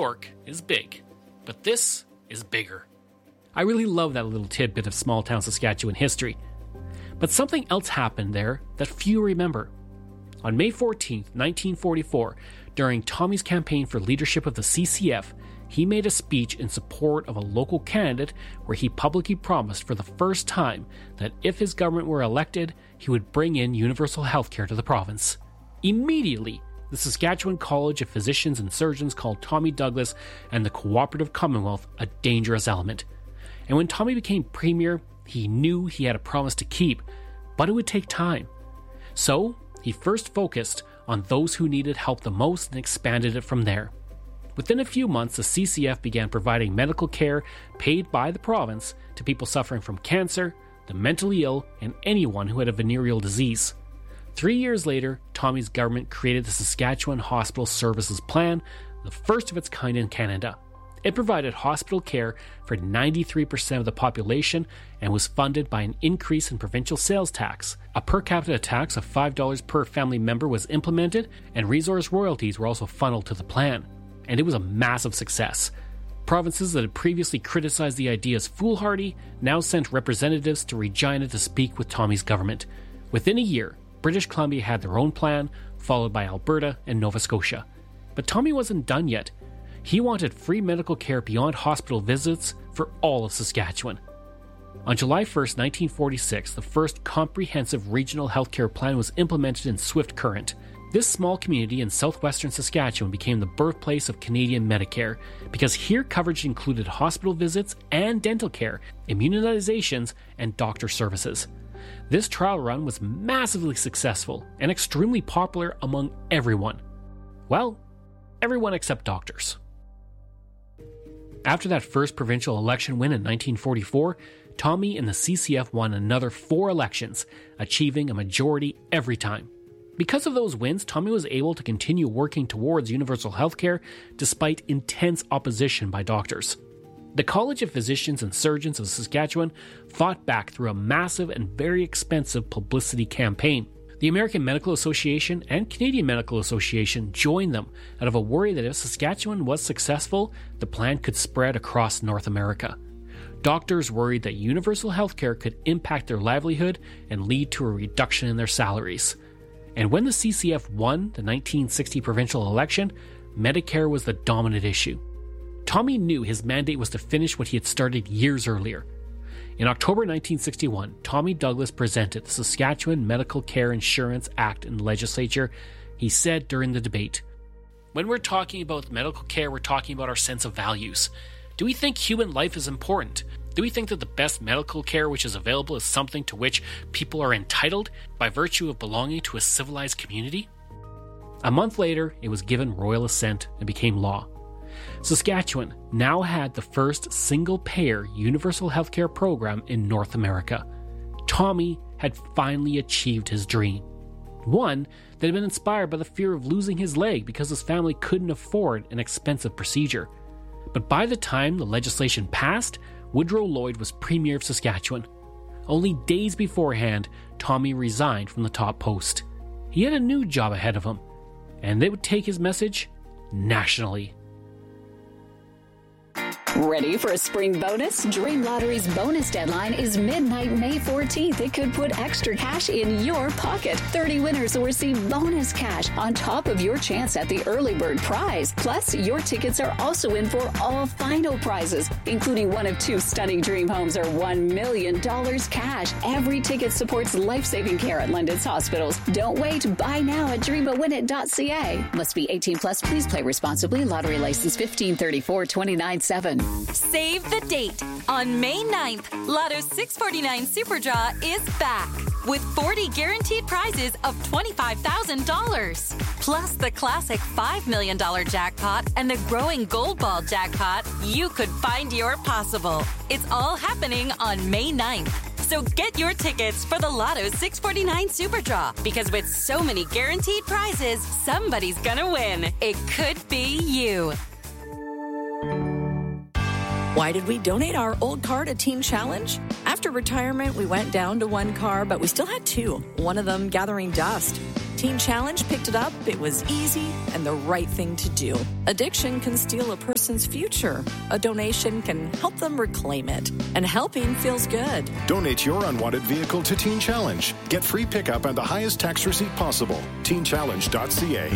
York is big, but this is bigger. I really love that little tidbit of small-town Saskatchewan history. But something else happened there that few remember. On May 14, 1944, during Tommy's campaign for leadership of the CCF, he made a speech in support of a local candidate where he publicly promised for the first time that if his government were elected, he would bring in universal health care to the province. Immediately, the Saskatchewan College of Physicians and Surgeons called Tommy Douglas and the Cooperative Commonwealth a dangerous element. And when Tommy became premier, he knew he had a promise to keep, but it would take time. So, he first focused on those who needed help the most and expanded it from there. Within a few months, the CCF began providing medical care paid by the province to people suffering from cancer, the mentally ill, and anyone who had a venereal disease. 3 years later, Tommy's government created the Saskatchewan Hospital Services Plan, the first of its kind in Canada. It provided hospital care for 93% of the population and was funded by an increase in provincial sales tax. A per capita tax of $5 per family member was implemented, and resource royalties were also funneled to the plan. And it was a massive success. Provinces that had previously criticized the idea as foolhardy now sent representatives to Regina to speak with Tommy's government. Within a year, British Columbia had their own plan, followed by Alberta and Nova Scotia. But Tommy wasn't done yet. He wanted free medical care beyond hospital visits for all of Saskatchewan. On July 1, 1946, the first comprehensive regional healthcare plan was implemented in Swift Current. This small community in southwestern Saskatchewan became the birthplace of Canadian Medicare, because here coverage included hospital visits and dental care, immunizations, and doctor services. This trial run was massively successful and extremely popular among everyone. Well, everyone except doctors. After that first provincial election win in 1944, Tommy and the CCF won another 4 elections, achieving a majority every time. Because of those wins, Tommy was able to continue working towards universal healthcare despite intense opposition by doctors. The College of Physicians and Surgeons of Saskatchewan fought back through a massive and very expensive publicity campaign. The American Medical Association and Canadian Medical Association joined them out of a worry that if Saskatchewan was successful, the plan could spread across North America. Doctors worried that universal healthcare could impact their livelihood and lead to a reduction in their salaries. And when the CCF won the 1960 provincial election, Medicare was the dominant issue. Tommy knew his mandate was to finish what he had started years earlier. In October 1961, Tommy Douglas presented the Saskatchewan Medical Care Insurance Act in the legislature. He said during the debate, "When we're talking about medical care, we're talking about our sense of values. Do we think human life is important? Do we think that the best medical care which is available is something to which people are entitled by virtue of belonging to a civilized community?" A month later, it was given royal assent and became law. Saskatchewan now had the first single-payer universal healthcare program in North America. Tommy had finally achieved his dream. One that had been inspired by the fear of losing his leg because his family couldn't afford an expensive procedure. But by the time the legislation passed, Woodrow Lloyd was Premier of Saskatchewan. Only days beforehand, Tommy resigned from the top post. He had a new job ahead of him, and they would take his message nationally. Ready for a spring bonus? Dream Lottery's bonus deadline is midnight May 14th. It could put extra cash in your pocket. 30 winners will receive bonus cash on top of your chance at the early bird prize. Plus, your tickets are also in for all final prizes, including one of 2 stunning dream homes or $1 million cash. Every ticket supports life-saving care at London's hospitals. Don't wait. Buy now at dreamawinit.ca. Must be 18 plus. Please play responsibly. Lottery license 1534-29-7. Save the date. On May 9th, Lotto 649 Super Draw is back with 40 guaranteed prizes of $25,000. Plus the classic $5 million jackpot and the growing Gold Ball jackpot. You could find your possible. It's all happening on May 9th. So get your tickets for the Lotto 649 Super Draw, because with so many guaranteed prizes, somebody's gonna win. It could be you. Why did we donate our old car to Teen Challenge? After retirement, we went down to one car, but we still had two, one of them gathering dust. Teen Challenge picked it up, it was easy, and the right thing to do. Addiction can steal a person's future. A donation can help them reclaim it. And helping feels good. Donate your unwanted vehicle to Teen Challenge. Get free pickup and the highest tax receipt possible. TeenChallenge.ca.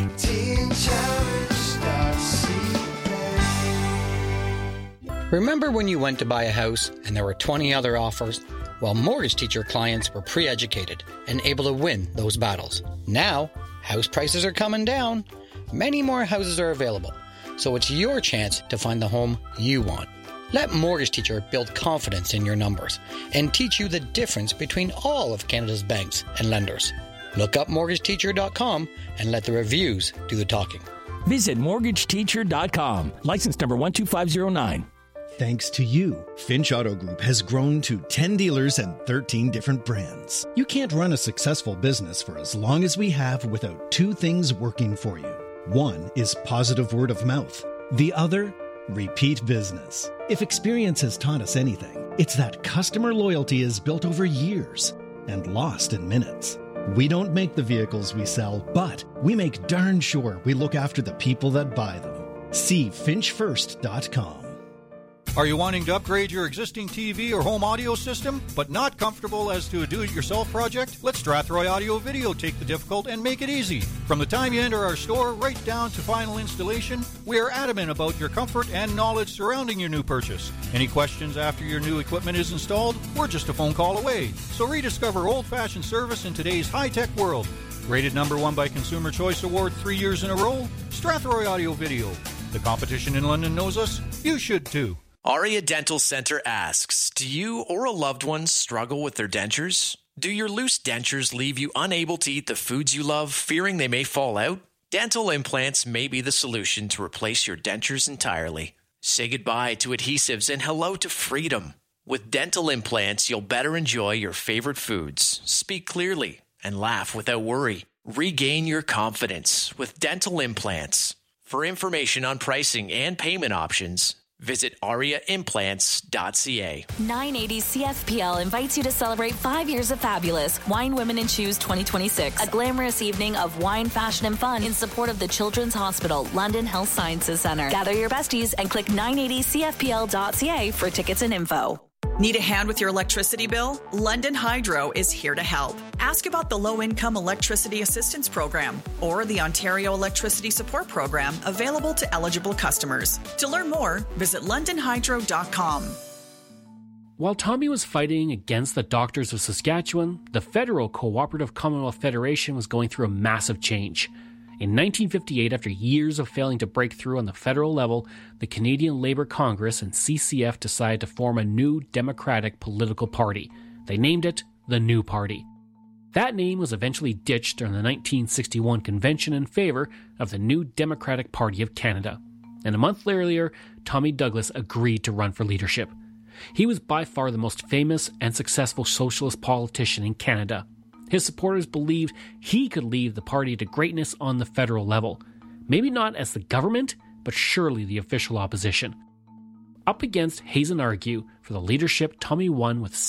Remember when you went to buy a house and there were 20 other offers? Well, Mortgage Teacher clients were pre-educated and able to win those battles. Now, house prices are coming down. Many more houses are available, so it's your chance to find the home you want. Let Mortgage Teacher build confidence in your numbers and teach you the difference between all of Canada's banks and lenders. Look up mortgageteacher.com and let the reviews do the talking. Visit mortgageteacher.com. License number 12509. Thanks to you, Finch Auto Group has grown to 10 dealers and 13 different brands. You can't run a successful business for as long as we have without two things working for you. One is positive word of mouth. The other, repeat business. If experience has taught us anything, it's that customer loyalty is built over years and lost in minutes. We don't make the vehicles we sell, but we make darn sure we look after the people that buy them. See finchfirst.com. Are you wanting to upgrade your existing TV or home audio system, but not comfortable as to a do-it-yourself project? Let Strathroy Audio Video take the difficult and make it easy. From the time you enter our store right down to final installation, we are adamant about your comfort and knowledge surrounding your new purchase. Any questions after your new equipment is installed? We're just a phone call away. So rediscover old-fashioned service in today's high-tech world. Rated #1 by Consumer Choice Award 3 years in a row, Strathroy Audio Video. The competition in London knows us. You should too. Aria Dental Center asks, do you or a loved one struggle with their dentures? Do your loose dentures leave you unable to eat the foods you love, fearing they may fall out? Dental implants may be the solution to replace your dentures entirely. Say goodbye to adhesives and hello to freedom. With dental implants, you'll better enjoy your favorite foods, speak clearly, and laugh without worry. Regain your confidence with dental implants. For information on pricing and payment options, visit ariaimplants.ca. 980 CFPL invites you to celebrate 5 years of fabulous Wine, Women and Shoes 2026. A glamorous evening of wine, fashion and fun in support of the Children's Hospital, London Health Sciences Centre. Gather your besties and click 980cfpl.ca for tickets and info. Need a hand with your electricity bill? London Hydro is here to help. Ask about the Low-Income Electricity Assistance Program or the Ontario Electricity Support Program available to eligible customers. To learn more, visit londonhydro.com. While Tommy was fighting against the Doctors of Saskatchewan, the Federal Cooperative Commonwealth Federation was going through a massive change. In 1958, after years of failing to break through on the federal level, the Canadian Labour Congress and CCF decided to form a new democratic political party. They named it the New Party. That name was eventually ditched during the 1961 convention in favour of the New Democratic Party of Canada. And a month earlier, Tommy Douglas agreed to run for leadership. He was by far the most famous and successful socialist politician in Canada. His supporters believed he could lead the party to greatness on the federal level. Maybe not as the government, but surely the official opposition. Up against Hazen Argue for the leadership, Tommy won with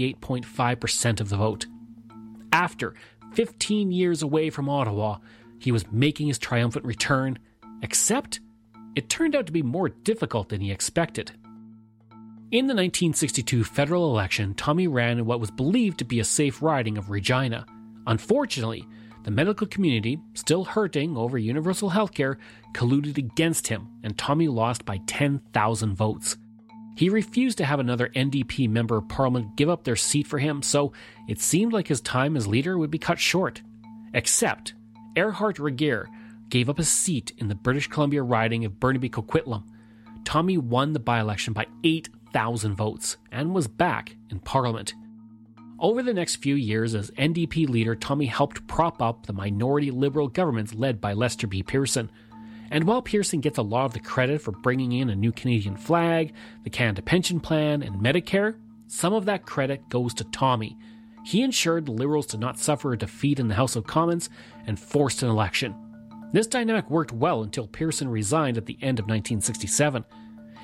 78.5% of the vote. After 15 years away from Ottawa, he was making his triumphant return, except it turned out to be more difficult than he expected. In the 1962 federal election, Tommy ran in what was believed to be a safe riding of Regina. Unfortunately, the medical community, still hurting over universal healthcare, colluded against him, and Tommy lost by 10,000 votes. He refused to have another NDP member of Parliament give up their seat for him, so it seemed like his time as leader would be cut short. Except, Erhard Regier gave up his seat in the British Columbia riding of Burnaby-Coquitlam. Tommy won the by-election by 8,000 votes and was back in Parliament. Over the next few years as NDP leader, Tommy helped prop up the minority Liberal governments led by Lester B. Pearson. And while Pearson gets a lot of the credit for bringing in a new Canadian flag, the Canada Pension Plan, and Medicare, some of that credit goes to Tommy. He ensured the Liberals did not suffer a defeat in the House of Commons and forced an election. This dynamic worked well until Pearson resigned at the end of 1967.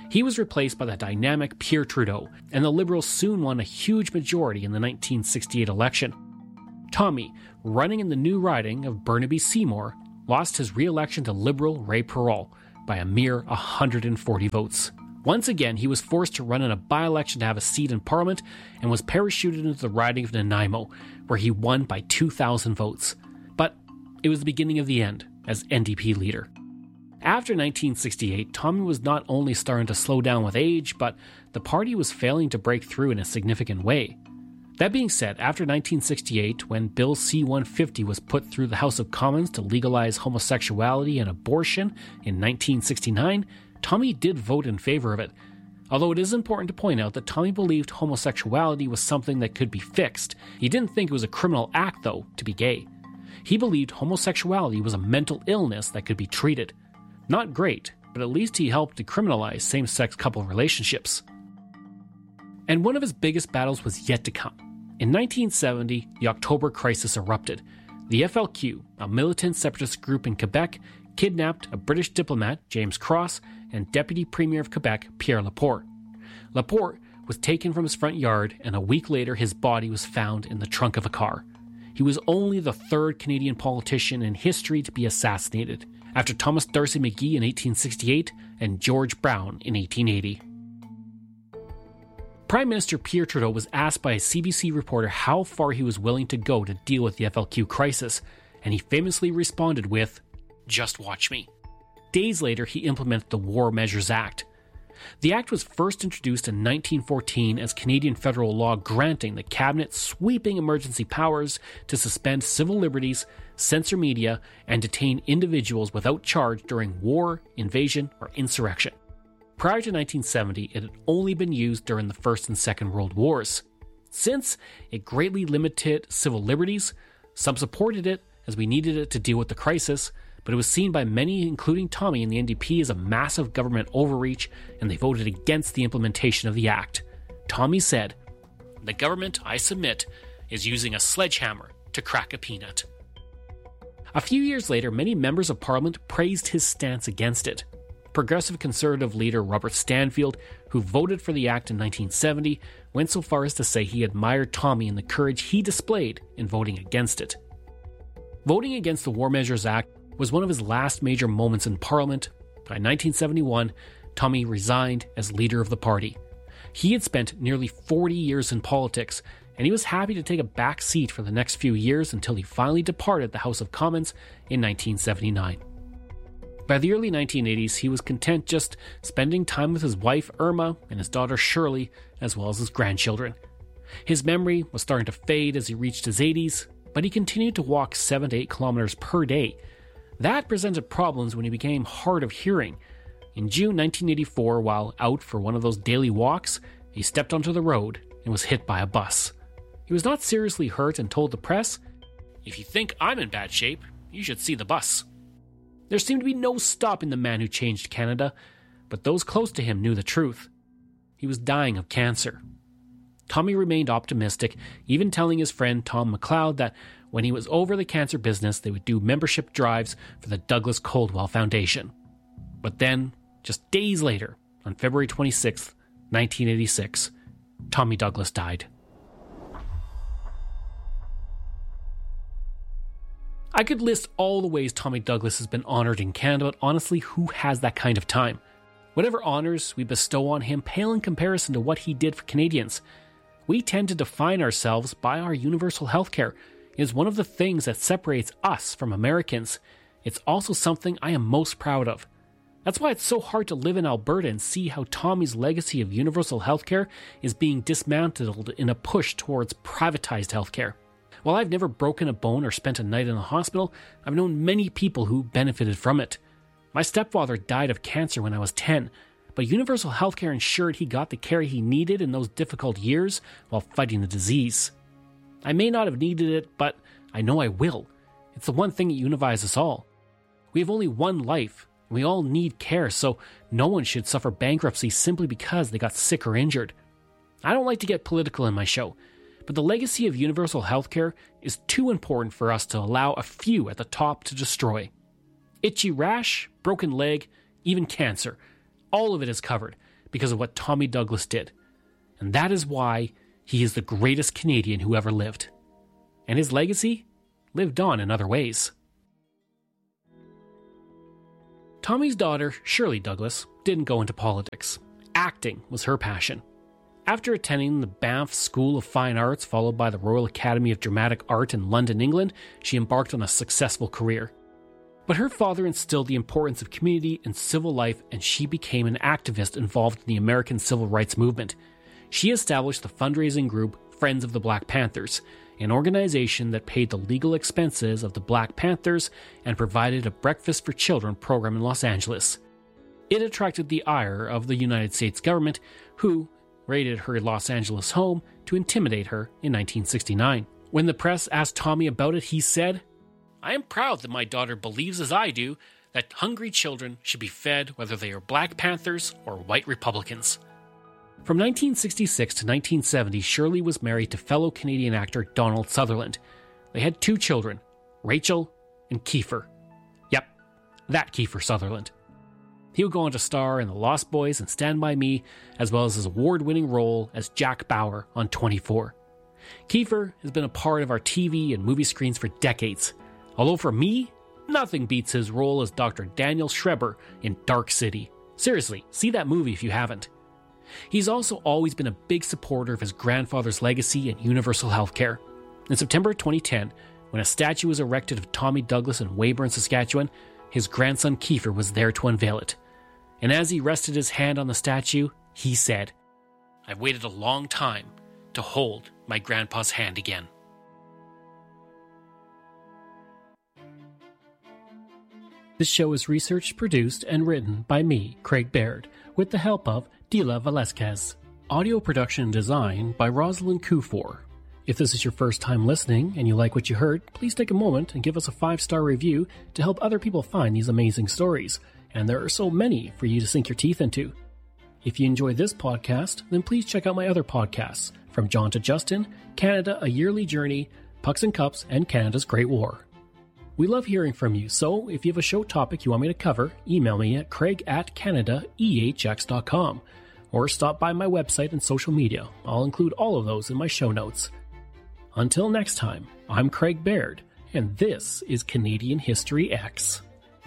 He was replaced by the dynamic Pierre Trudeau, and the Liberals soon won a huge majority in the 1968 election. Tommy, running in the new riding of Burnaby-Seymour, lost his re-election to Liberal Ray Perrault by a mere 140 votes. Once again, he was forced to run in a by-election to have a seat in Parliament and was parachuted into the riding of Nanaimo, where he won by 2,000 votes. But it was the beginning of the end as NDP leader. After 1968, Tommy was not only starting to slow down with age, but the party was failing to break through in a significant way. That being said, after 1968, when Bill C-150 was put through the House of Commons to legalize homosexuality and abortion in 1969, Tommy did vote in favor of it. Although it is important to point out that Tommy believed homosexuality was something that could be fixed. He didn't think it was a criminal act, though, to be gay. He believed homosexuality was a mental illness that could be treated. Not great, but at least he helped decriminalize same-sex couple relationships. And one of his biggest battles was yet to come. In 1970, the October Crisis erupted. The FLQ, a militant separatist group in Quebec, kidnapped a British diplomat, James Cross, and Deputy Premier of Quebec, Pierre Laporte. Laporte was taken from his front yard, and a week later his body was found in the trunk of a car. He was only the third Canadian politician in history to be assassinated, after Thomas D'Arcy McGee in 1868 and George Brown in 1880. Prime Minister Pierre Trudeau was asked by a CBC reporter how far he was willing to go to deal with the FLQ crisis, and he famously responded with, "Just watch me." Days later, he implemented the War Measures Act. The act was first introduced in 1914 as Canadian federal law granting the cabinet sweeping emergency powers to suspend civil liberties, censor media, and detain individuals without charge during war, invasion, or insurrection. Prior to 1970, it had only been used during the First and Second World Wars. Since it greatly limited civil liberties, some supported it as we needed it to deal with the crisis, but it was seen by many, including Tommy and the NDP, as a massive government overreach, and they voted against the implementation of the act. Tommy said, "The government, I submit, is using a sledgehammer to crack a peanut." A few years later, many members of Parliament praised his stance against it. Progressive Conservative leader Robert Stanfield, who voted for the act in 1970, went so far as to say he admired Tommy and the courage he displayed in voting against it. Voting against the War Measures Act was one of his last major moments in Parliament. By 1971, Tommy resigned as leader of the party. He had spent nearly 40 years in politics, and he was happy to take a back seat for the next few years until he finally departed the House of Commons in 1979. By the early 1980s, he was content just spending time with his wife Irma and his daughter Shirley, as well as his grandchildren. His memory was starting to fade as he reached his 80s, but he continued to walk 7 to 8 kilometers per day. That presented problems when he became hard of hearing. In June 1984, while out for one of those daily walks, he stepped onto the road and was hit by a bus. He was not seriously hurt and told the press, "If you think I'm in bad shape, you should see the bus." There seemed to be no stopping the man who changed Canada, but those close to him knew the truth. He was dying of cancer. Tommy remained optimistic, even telling his friend Tom McLeod that when he was over the cancer business, they would do membership drives for the Douglas Coldwell Foundation. But then, just days later, on February 26, 1986, Tommy Douglas died. I could list all the ways Tommy Douglas has been honored in Canada, but honestly, who has that kind of time? Whatever honors we bestow on him pale in comparison to what he did for Canadians. We tend to define ourselves by our universal healthcare. It is one of the things that separates us from Americans. It's also something I am most proud of. That's why it's so hard to live in Alberta and see how Tommy's legacy of universal healthcare is being dismantled in a push towards privatized healthcare. While I've never broken a bone or spent a night in a hospital, I've known many people who benefited from it. My stepfather died of cancer when I was 10, but universal healthcare ensured he got the care he needed in those difficult years while fighting the disease. I may not have needed it, but I know I will. It's the one thing that unifies us all. We have only one life, and we all need care, so no one should suffer bankruptcy simply because they got sick or injured. I don't like to get political in my show, but the legacy of universal healthcare is too important for us to allow a few at the top to destroy. Itchy rash, broken leg, even cancer, all of it is covered, because of what Tommy Douglas did. And that is why he is the greatest Canadian who ever lived. And his legacy lived on in other ways. Tommy's daughter, Shirley Douglas, didn't go into politics. Acting was her passion. After attending the Banff School of Fine Arts, followed by the Royal Academy of Dramatic Art in London, England, she embarked on a successful career. But her father instilled the importance of community and civil life, and she became an activist involved in the American Civil Rights Movement. She established the fundraising group Friends of the Black Panthers, an organization that paid the legal expenses of the Black Panthers and provided a breakfast for children program in Los Angeles. It attracted the ire of the United States government, who raided her Los Angeles home to intimidate her in 1969. When the press asked Tommy about it, he said, "I am proud that my daughter believes as I do that hungry children should be fed whether they are Black Panthers or white Republicans." From 1966 to 1970, Shirley was married to fellow Canadian actor Donald Sutherland. They had 2 children, Rachel and Kiefer. Yep, that Kiefer Sutherland. He would go on to star in The Lost Boys and Stand By Me, as well as his award-winning role as Jack Bauer on 24. Kiefer has been a part of our TV and movie screens for decades. Although for me, nothing beats his role as Dr. Daniel Schreiber in Dark City. Seriously, see that movie if you haven't. He's also always been a big supporter of his grandfather's legacy and universal healthcare. In September 2010, when a statue was erected of Tommy Douglas in Weyburn, Saskatchewan, his grandson Kiefer was there to unveil it. And as he rested his hand on the statue, he said, "I've waited a long time to hold my grandpa's hand again." This show is researched, produced, and written by me, Craig Baird, with the help of Dila Velasquez. Audio production and design by Rosalind Kufor. If this is your first time listening and you like what you heard, please take a moment and give us a 5-star review to help other people find these amazing stories. And there are so many for you to sink your teeth into. If you enjoy this podcast, then please check out my other podcasts, From John to Justin, Canada, A Yearly Journey, Pucks and Cups, and Canada's Great War. We love hearing from you, so if you have a show topic you want me to cover, email me at craig@canadaehx.com, or stop by my website and social media. I'll include all of those in my show notes. Until next time, I'm Craig Baird, and this is Canadian History X.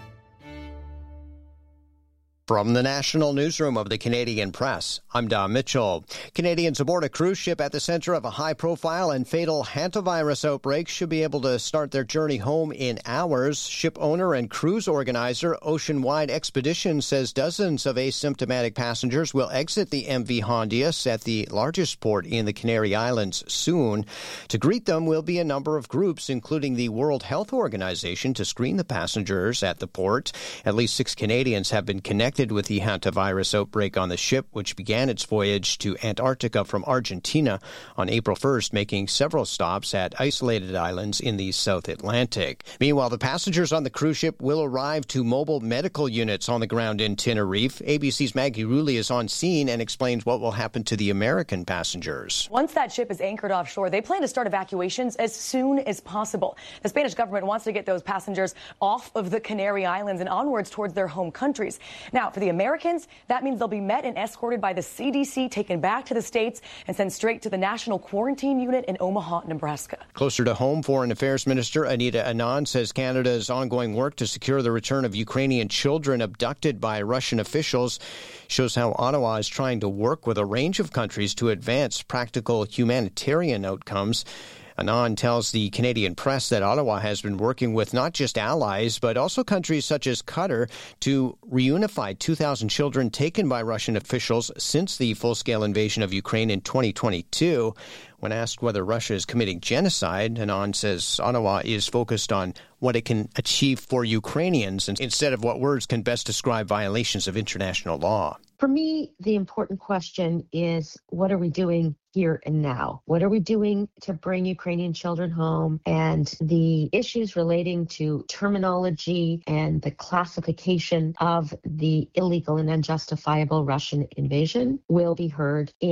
From the National Newsroom of the Canadian Press, I'm Don Mitchell. Canadians aboard a cruise ship at the center of a high-profile and fatal hantavirus outbreak should be able to start their journey home in hours. Ship owner and cruise organizer Oceanwide Expedition says dozens of asymptomatic passengers will exit the MV Hondias at the largest port in the Canary Islands soon. To greet them will be a number of groups, including the World Health Organization, to screen the passengers at the port. At least 6 Canadians have been connected with the hantavirus outbreak on the ship, which began its voyage to Antarctica from Argentina on April 1st, making several stops at isolated islands in the South Atlantic. Meanwhile, the passengers on the cruise ship will arrive to mobile medical units on the ground in Tenerife. ABC's Maggie Rulli is on scene and explains what will happen to the American passengers. Once that ship is anchored offshore, they plan to start evacuations as soon as possible. The Spanish government wants to get those passengers off of the Canary Islands and onwards towards their home countries. Now, for the Americans, that means they'll be met and escorted by the CDC, taken back to the States, and sent straight to the National Quarantine Unit in Omaha, Nebraska. Closer to home, Foreign Affairs Minister Anita Anand says Canada's ongoing work to secure the return of Ukrainian children abducted by Russian officials shows how Ottawa is trying to work with a range of countries to advance practical humanitarian outcomes. Anand tells the Canadian Press that Ottawa has been working with not just allies, but also countries such as Qatar to reunify 2,000 children taken by Russian officials since the full-scale invasion of Ukraine in 2022. When asked whether Russia is committing genocide, Anand says Ottawa is focused on what it can achieve for Ukrainians instead of what words can best describe violations of international law. For me, the important question is, what are we doing here and now? What are we doing to bring Ukrainian children home? And the issues relating to terminology and the classification of the illegal and unjustifiable Russian invasion will be heard in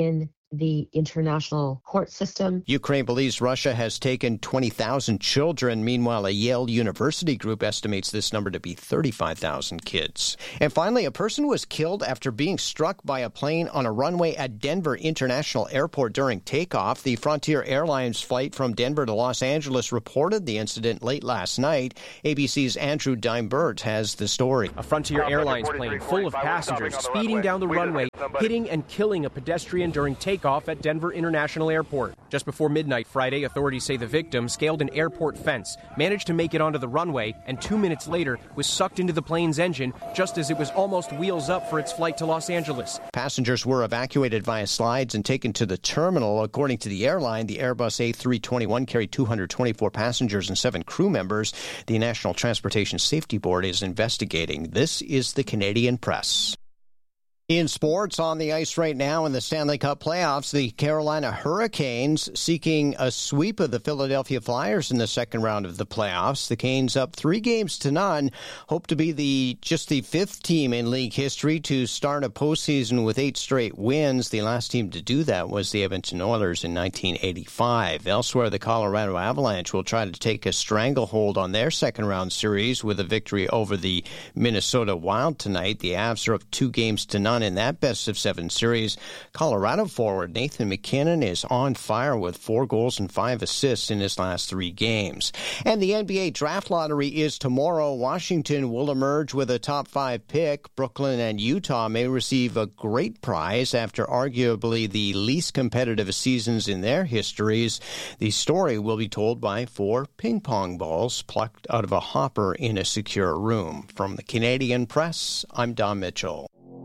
the international court system. Ukraine believes Russia has taken 20,000 children. Meanwhile, a Yale University group estimates this number to be 35,000 kids. And finally, a person was killed after being struck by a plane on a runway at Denver International Airport during takeoff. The Frontier Airlines flight from Denver to Los Angeles reported the incident late last night. ABC's Andrew Dimebert has the story. A Frontier Airlines plane full of passengers speeding down the runway, hitting and killing a pedestrian during takeoff at Denver International Airport. Just before midnight Friday, authorities say the victim scaled an airport fence, managed to make it onto the runway, and 2 minutes later was sucked into the plane's engine just as it was almost wheels up for its flight to Los Angeles. Passengers were evacuated via slides and taken to the terminal. According to the airline, the Airbus A321 carried 224 passengers and 7 crew members. The National Transportation Safety Board is investigating. This is the Canadian Press. In sports, on the ice right now in the Stanley Cup playoffs, the Carolina Hurricanes seeking a sweep of the Philadelphia Flyers in the second round of the playoffs. The Canes up 3-0 hope to be just the 5th team in league history to start a postseason with 8 straight wins. The last team to do that was the Edmonton Oilers in 1985. Elsewhere, the Colorado Avalanche will try to take a stranglehold on their second round series with a victory over the Minnesota Wild tonight. The Avs are up 2-0 in that best-of-7 series. Colorado forward Nathan McKinnon is on fire with 4 goals and 5 assists in his last 3 games. And the NBA draft lottery is tomorrow. Washington will emerge with a top 5 pick. Brooklyn and Utah may receive a great prize after arguably the least competitive seasons in their histories. The story will be told by 4 ping pong balls plucked out of a hopper in a secure room. From the Canadian Press, I'm Don Mitchell.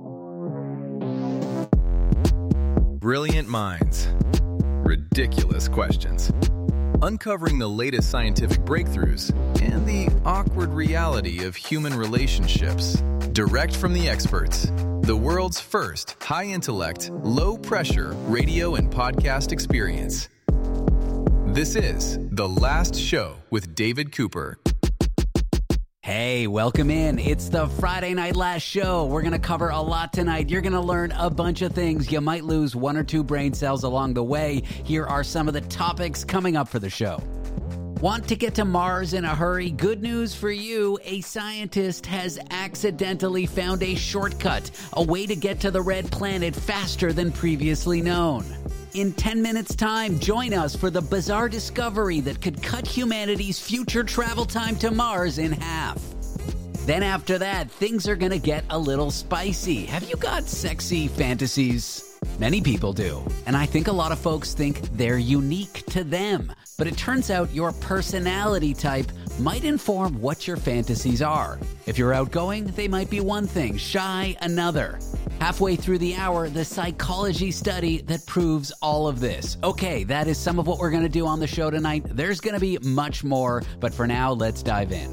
Brilliant minds, ridiculous questions, uncovering the latest scientific breakthroughs and the awkward reality of human relationships. Direct from the experts, the world's first high-intellect, low-pressure radio and podcast experience. This is The Last Show with David Cooper. Hey, welcome in. It's the Friday Night Last Show. We're going to cover a lot tonight. You're going to learn a bunch of things. You might lose 1 or 2 brain cells along the way. Here are some of the topics coming up for the show. Want to get to Mars in a hurry? Good news for you. A scientist has accidentally found a shortcut, a way to get to the red planet faster than previously known. In 10 minutes' time, join us for the bizarre discovery that could cut humanity's future travel time to Mars in half. Then after that, things are going to get a little spicy. Have you got sexy fantasies? Many people do. And I think a lot of folks think they're unique to them. But it turns out your personality type might inform what your fantasies are. If you're outgoing, they might be one thing, shy another. Halfway through the hour, the psychology study that proves all of this. Okay, that is some of what we're going to do on the show tonight. There's going to be much more, but for now, let's dive in.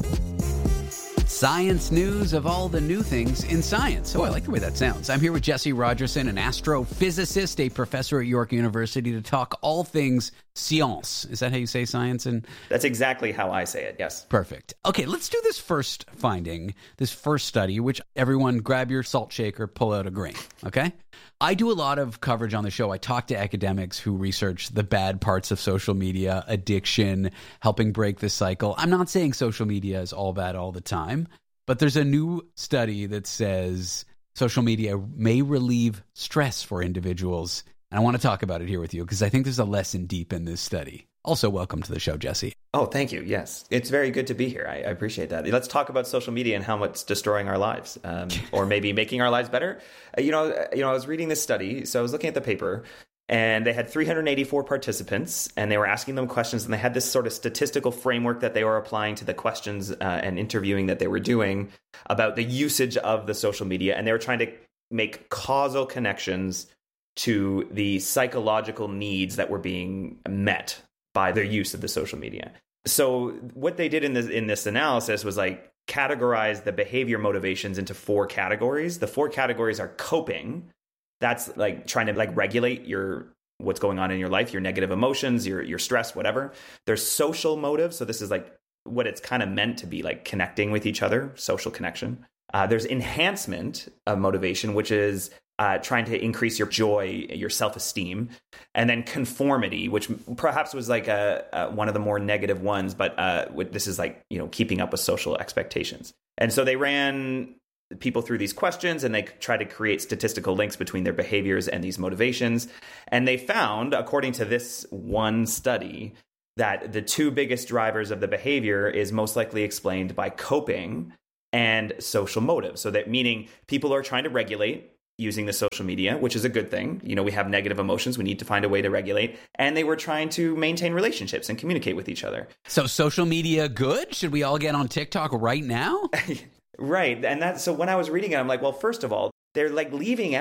Science news of all the new things in science. Oh, I like the way that sounds. I'm here with Jesse Rogerson, an astrophysicist, a professor at York University, to talk all things science. Is that how you say science? And that's exactly how I say it, yes. Perfect. Okay, let's do this first finding, this first study, which everyone grab your salt shaker, pull out a grain, okay? I do a lot of coverage on the show. I talk to academics who research the bad parts of social media, addiction, helping break the cycle. I'm not saying social media is all bad all the time, but there's a new study that says social media may relieve stress for individuals. And I want to talk about it here with you because I think there's a lesson deep in this study. Also, welcome to the show, Jesse. Oh, thank you. Yes. It's very good to be here. I appreciate that. Let's talk about social media and how it's destroying our lives, or maybe making our lives better. I was reading this study, so I was looking at the paper, and they had 384 participants, and they were asking them questions, and they had this sort of statistical framework that they were applying to the questions and interviewing that they were doing about the usage of the social media, and they were trying to make causal connections to the psychological needs that were being met by their use of the social media. So what they did in this analysis was like categorize the behavior motivations into 4 categories. The 4 categories are coping. That's like trying to like regulate what's going on in your life, your negative emotions, your stress, whatever. There's social motives. So this is like what it's kind of meant to be, like connecting with each other, social connection. There's enhancement of motivation, which is trying to increase your joy, your self-esteem, and then conformity, which perhaps was like one of the more negative ones, but this is like, keeping up with social expectations. And so they ran people through these questions, and they tried to create statistical links between their behaviors and these motivations. And they found, according to this one study, that the two biggest drivers of the behavior is most likely explained by coping and social motives. So that meaning people are trying to regulate using the social media, which is a good thing. We have negative emotions. We need to find a way to regulate. And they were trying to maintain relationships and communicate with each other. So social media good? Should we all get on TikTok right now? Right. And so when I was reading it, I'm like, well, first of all, they're like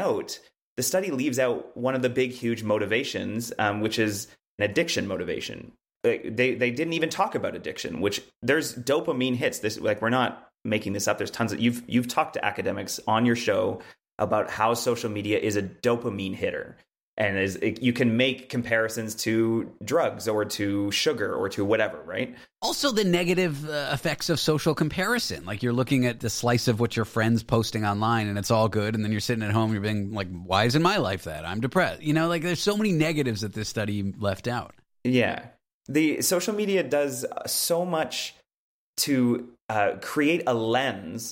the study leaves out one of the big, huge motivations, which is an addiction motivation. They didn't even talk about addiction, which there's dopamine hits. We're not making this up. There's tons of, you've talked to academics on your show about how social media is a dopamine hitter, and you can make comparisons to drugs or to sugar or to whatever, right? Also, the negative effects of social comparison. Like, you're looking at the slice of what your friend's posting online, and it's all good, and then you're sitting at home, you're being like, why isn't my life that? I'm depressed. There's so many negatives that this study left out. Yeah. The social media does so much to create a lens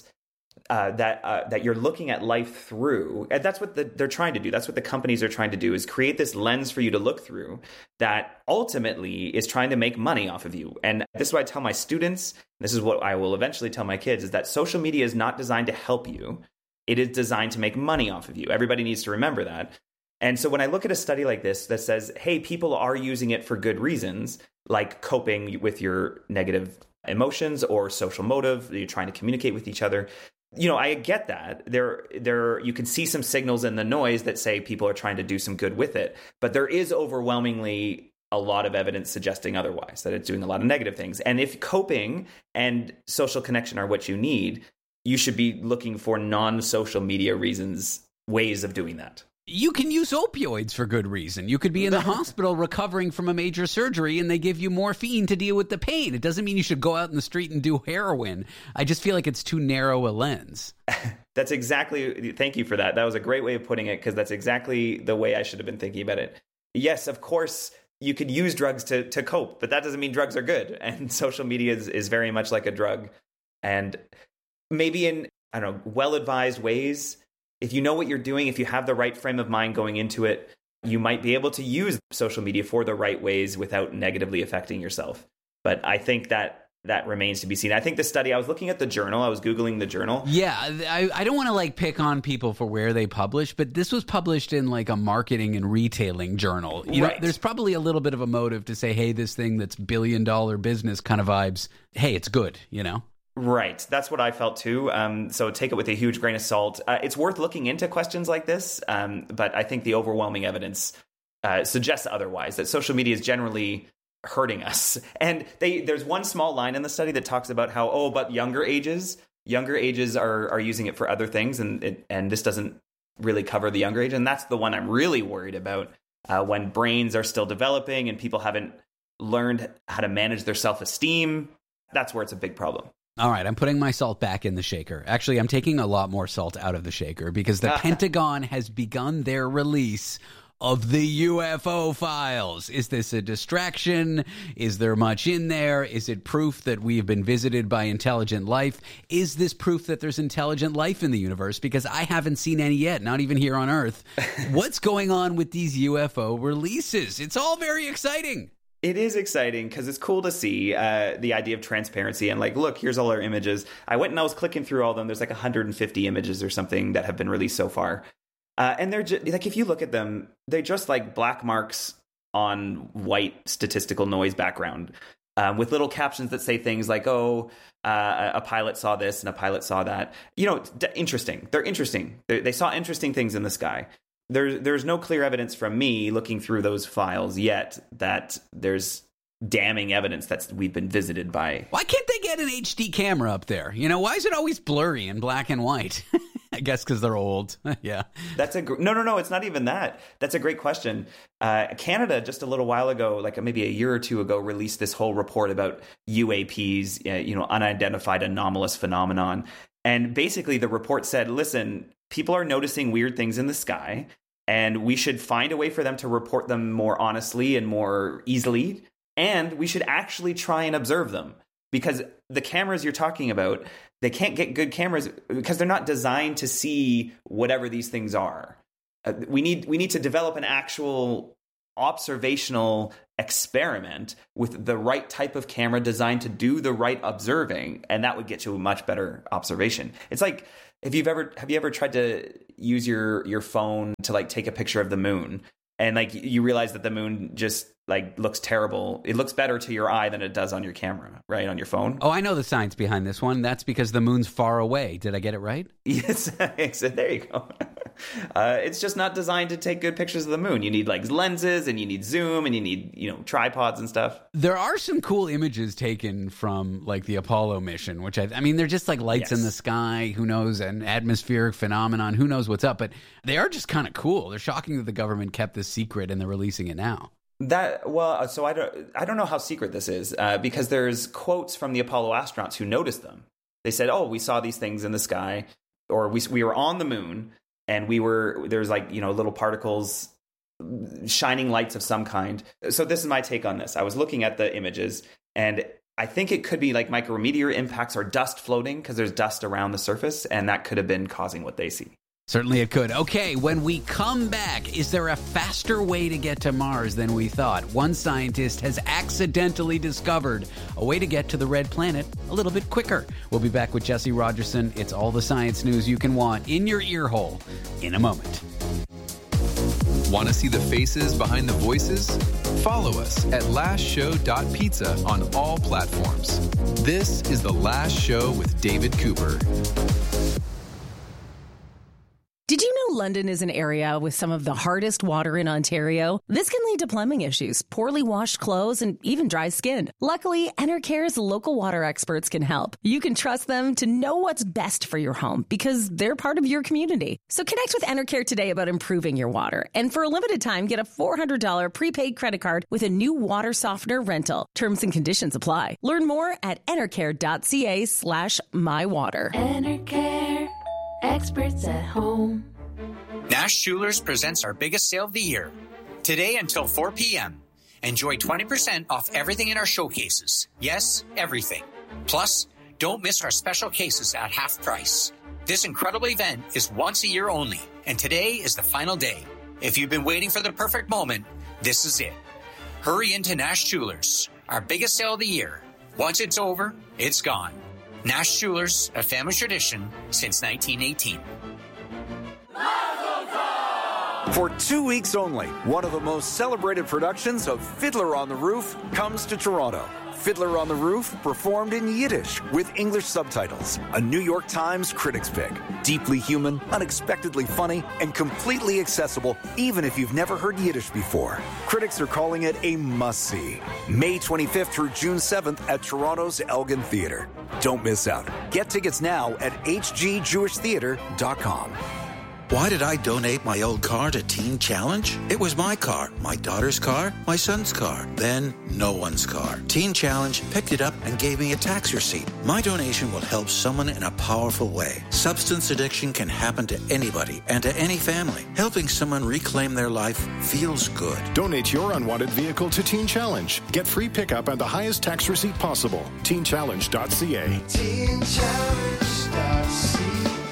that you're looking at life through. And that's what they're trying to do. That's what the companies are trying to do, is create this lens for you to look through that ultimately is trying to make money off of you. And this is what I tell my students. This is what I will eventually tell my kids, is that social media is not designed to help you. It is designed to make money off of you. Everybody needs to remember that. And so when I look at a study like this that says, hey, people are using it for good reasons, like coping with your negative emotions or social motive, you're trying to communicate with each other. I get that. There you can see some signals in the noise that say people are trying to do some good with it, but there is overwhelmingly a lot of evidence suggesting otherwise, that it's doing a lot of negative things. And if coping and social connection are what you need, you should be looking for non-social media ways of doing that. You can use opioids for good reason. You could be in the hospital recovering from a major surgery, and they give you morphine to deal with the pain. It doesn't mean you should go out in the street and do heroin. I just feel like it's too narrow a lens. Thank you for that. That was a great way of putting it, because that's exactly the way I should have been thinking about it. Yes, of course, you could use drugs to cope, but that doesn't mean drugs are good. And social media is very much like a drug. And maybe in, well-advised ways, if you know what you're doing, if you have the right frame of mind going into it, you might be able to use social media for the right ways without negatively affecting yourself. But I think that remains to be seen. I think the study, I was looking at the journal, I was Googling the journal. Yeah, I don't want to pick on people for where they publish, but this was published in a marketing and retailing journal. Right. There's probably a little bit of a motive to say, hey, this thing that's billion-dollar business kind of vibes, hey, it's good, Right. That's what I felt too. So take it with a huge grain of salt. It's worth looking into questions like this, but I think the overwhelming evidence suggests otherwise, that social media is generally hurting us. And there's one small line in the study that talks about how, but younger ages are using it for other things, and this doesn't really cover the younger age. And that's the one I'm really worried about, when brains are still developing and people haven't learned how to manage their self-esteem. That's where it's a big problem. All right, I'm putting my salt back in the shaker. Actually, I'm taking a lot more salt out of the shaker, because the Pentagon has begun their release of the UFO files. Is this a distraction? Is there much in there? Is it proof that we've been visited by intelligent life? Is this proof that there's intelligent life in the universe? Because I haven't seen any yet, not even here on Earth. What's going on with these UFO releases? It's all very exciting. It is exciting because it's cool to see the idea of transparency and look, here's all our images. I went and I was clicking through all of them. There's 150 images or something that have been released so far. And they're just, if you look at them, they're just like black marks on white statistical noise background with little captions that say things like, a pilot saw this and a pilot saw that. Interesting. They're interesting. They saw interesting things in the sky. There's no clear evidence from me looking through those files yet that there's damning evidence that we've been visited by. Why can't they get an HD camera up there? Why is it always blurry and black and white? I guess because they're old. Yeah. That's no, it's not even that. That's a great question. Canada, just a little while ago, maybe a year or two ago, released this whole report about UAPs, unidentified anomalous phenomenon. And basically the report said, listen, people are noticing weird things in the sky, and we should find a way for them to report them more honestly and more easily. And we should actually try and observe them, because the cameras you're talking about, they can't get good cameras because they're not designed to see whatever these things are. We need to develop an actual observational experiment with the right type of camera designed to do the right observing, and that would get you a much better observation. It's like, have you ever tried to use your phone to like take a picture of the moon, and like you realize that the moon just like looks terrible. It looks better to your eye than it does on your camera, right? On your phone. Oh, I know the science behind this one. That's because the moon's far away. Did I get it right? Yes. There you go. It's just not designed to take good pictures of the moon. You need like lenses, and you need zoom, and you need, tripods and stuff. There are some cool images taken from like the Apollo mission, which I mean, they're just like lights in the sky. Who knows? An atmospheric phenomenon. Who knows what's up? But they are just kind of cool. They're shocking that the government kept this secret and they're releasing it now. So I don't know how secret this is, because there's quotes from the Apollo astronauts who noticed them. They said, "Oh, we saw these things in the sky," or we were on the moon, and there's like little particles, shining lights of some kind. So this is my take on this. I was looking at the images, and I think it could be like micrometeor impacts or dust floating, because there's dust around the surface, and that could have been causing what they see. Certainly it could. Okay, when we come back, is there a faster way to get to Mars than we thought? One scientist has accidentally discovered a way to get to the red planet a little bit quicker. We'll be back with Jesse Rogerson. It's all the science news you can want in your ear hole in a moment. Want to see the faces behind the voices? Follow us at lastshow.pizza on all platforms. This is The Last Show with David Cooper. Did you know London is an area with some of the hardest water in Ontario? This can lead to plumbing issues, poorly washed clothes, and even dry skin. Luckily, Enercare's local water experts can help. You can trust them to know what's best for your home because they're part of your community. So connect with Enercare today about improving your water. And for a limited time, get a $400 prepaid credit card with a new water softener rental. Terms and conditions apply. Learn more at enercare.ca/mywater. Enercare. Experts at home. Nash Jewelers presents our biggest sale of the year. Today until 4 p.m. Enjoy 20% off everything in our showcases. Yes, everything. Plus, don't miss our special cases at half price. This incredible event is once a year only, and today is the final day. If you've been waiting for the perfect moment, this is it. Hurry into Nash Jewelers, our biggest sale of the year. Once it's over, it's gone. Nash Jewelers, a family tradition since 1918. For 2 weeks only, one of the most celebrated productions of Fiddler on the Roof comes to Toronto. Fiddler on the Roof, performed in Yiddish with English subtitles. A New York Times critics pick. Deeply human, unexpectedly funny, and completely accessible even if you've never heard Yiddish before. Critics are calling it a must-see. May 25th through June 7th at Toronto's Elgin Theatre. Don't miss out. Get tickets now at hgjewishtheatre.com. Why did I donate my old car to Teen Challenge? It was my car, my daughter's car, my son's car, then no one's car. Teen Challenge picked it up and gave me a tax receipt. My donation will help someone in a powerful way. Substance addiction can happen to anybody and to any family. Helping someone reclaim their life feels good. Donate your unwanted vehicle to Teen Challenge. Get free pickup and the highest tax receipt possible. TeenChallenge.ca. TeenChallenge.ca.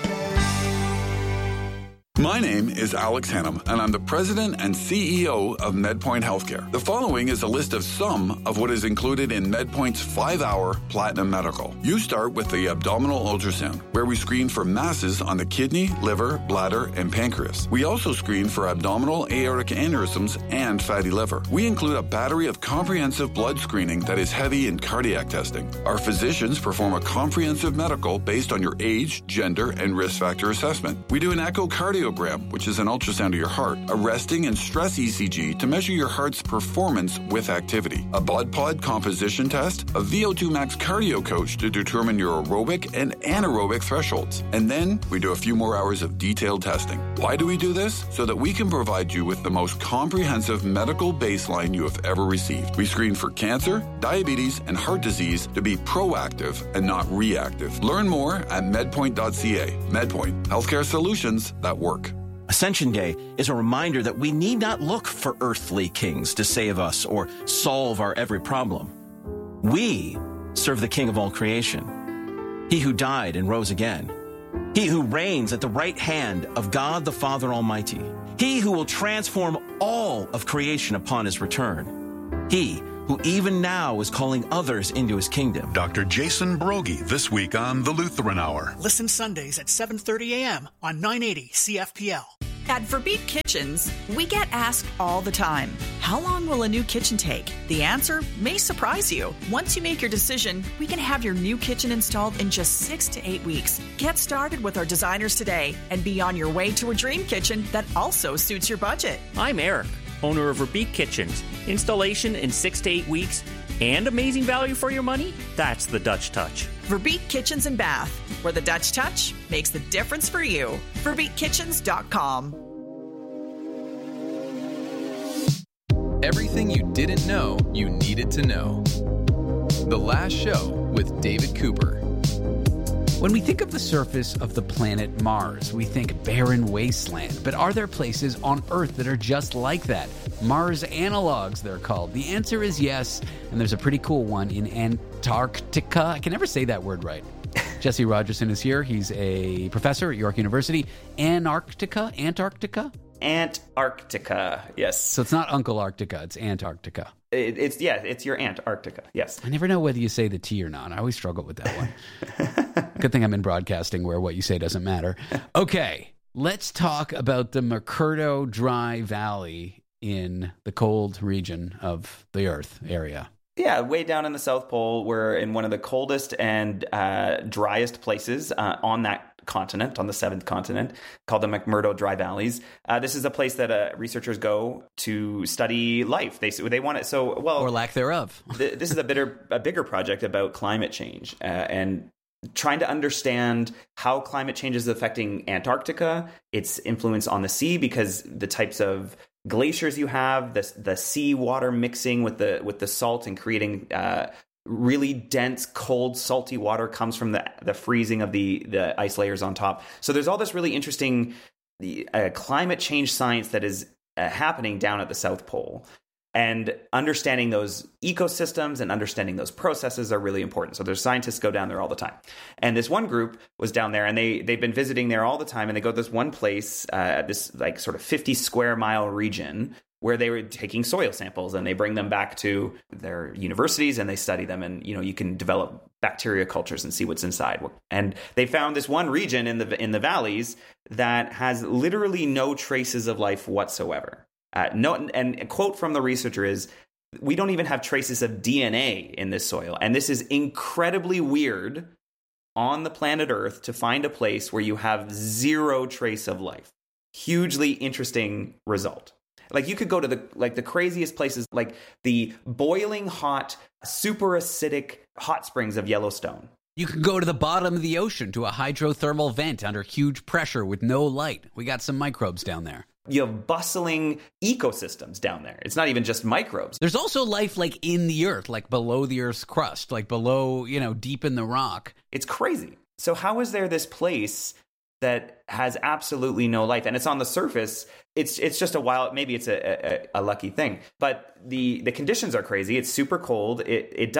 My name is Alex Hannum, and I'm the president and CEO of MedPoint Healthcare. The following is a list of some of what is included in MedPoint's 5-hour Platinum Medical. You start with the abdominal ultrasound, where we screen for masses on the kidney, liver, bladder, and pancreas. We also screen for abdominal aortic aneurysms and fatty liver. We include a battery of comprehensive blood screening that is heavy in cardiac testing. Our physicians perform a comprehensive medical based on your age, gender, and risk factor assessment. We do an echocardiogram echocardiogram, which is an ultrasound of your heart, a resting and stress ECG to measure your heart's performance with activity, a blood pod composition test, a VO2 max cardio coach to determine your aerobic and anaerobic thresholds. And then we do a few more hours of detailed testing. Why do we do this? So that we can provide you with the most comprehensive medical baseline you have ever received. We screen for cancer, diabetes, and heart disease to be proactive and not reactive. Learn more at medpoint.ca. MedPoint, healthcare solutions that work. Ascension Day is a reminder that we need not look for earthly kings to save us or solve our every problem. We serve the King of all creation, He who died and rose again, He who reigns at the right hand of God the Father Almighty, He who will transform all of creation upon His return, He who even now is calling others into His kingdom. Dr. Jason Brogy, this week on The Lutheran Hour. Listen Sundays at 7:30 a.m. on 980 CFPL. At Verbeek Kitchens, we get asked all the time, how long will a new kitchen take? The answer may surprise you. Once you make your decision, we can have your new kitchen installed in just 6 to 8 weeks. Get started with our designers today and be on your way to a dream kitchen that also suits your budget. I'm Eric, owner of Verbeek Kitchens. Installation in 6 to 8 weeks and amazing value for your money? That's the Dutch touch. Verbeek Kitchens and Bath, where the Dutch touch makes the difference for you. VerbeekKitchens.com. Everything you didn't know you needed to know. The Last Show with David Cooper. When we think of the surface of the planet Mars, we think barren wasteland. But are there places on Earth that are just like that? Mars analogs, they're called. The answer is yes, and there's a pretty cool one in Antarctica. I can never say that word right. Jesse Rogerson is here. He's a professor at York University. Antarctica? Antarctica, yes. So it's not Uncle Arctica, it's Antarctica. It's your Antarctica, yes. I never know whether you say the T or not. I always struggle with that one. Good thing I'm in broadcasting where what you say doesn't matter. Okay, let's talk about the McMurdo Dry Valley in the cold region of the Earth area. Yeah, way down in the South Pole. We're in one of the coldest and driest places on that continent, on the seventh continent, called the McMurdo Dry Valleys. This is a place that researchers go to study life. They want it or lack thereof. This is a bigger project about climate change and trying to understand how climate change is affecting Antarctica, its influence on the sea, because the types of glaciers you have, the sea water mixing with the salt and creating really dense, cold, salty water comes from the freezing of the ice layers on top. So there's all this really interesting climate change science that is happening down at the South Pole. And understanding those ecosystems and understanding those processes are really important. So there's scientists go down there all the time. And this one group was down there, and they've been visiting there all the time. And they go to this one place, this like sort of 50 square mile region, where they were taking soil samples, and they bring them back to their universities and they study them. And you can develop bacteria cultures and see what's inside. And they found this one region in the valleys that has literally no traces of life whatsoever. And a quote from the researcher is, "We don't even have traces of DNA in this soil." And this is incredibly weird on the planet Earth to find a place where you have zero trace of life. Hugely interesting result. Like, you could go to the craziest places, like the boiling hot, super acidic hot springs of Yellowstone. You can go to the bottom of the ocean to a hydrothermal vent under huge pressure with no light. We got some microbes down there. You have bustling ecosystems down there. It's not even just microbes. There's also life like in the earth, like below the earth's crust, like below, deep in the rock. It's crazy. So how is there this place that has absolutely no life? And it's on the surface. It's just a wild, maybe it's a lucky thing. But the conditions are crazy. It's super cold. It